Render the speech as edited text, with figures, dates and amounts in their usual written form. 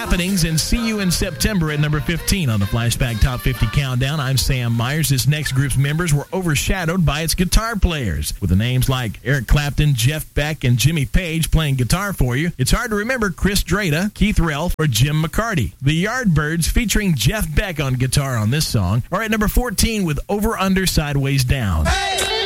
happenings, and see you in September at number 15 on the Flashback Top 50 Countdown. I'm Sam Myers. This next group's members were overshadowed by its guitar players. With the names like Eric Clapton, Jeff Beck, and Jimmy Page playing guitar for you, it's hard to remember Chris Drata, Keith Relf, or Jim McCarty. The Yardbirds, featuring Jeff Beck on guitar on this song, are at number 14 with Over, Under, Sideways, Down. Hey!